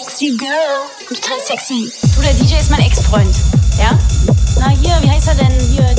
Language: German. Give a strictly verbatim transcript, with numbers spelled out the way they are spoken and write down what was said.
sexy girl. Total sexy. Du, der D J ist mein Ex-Freund. Ja? Na hier, wie heißt er denn? Hier,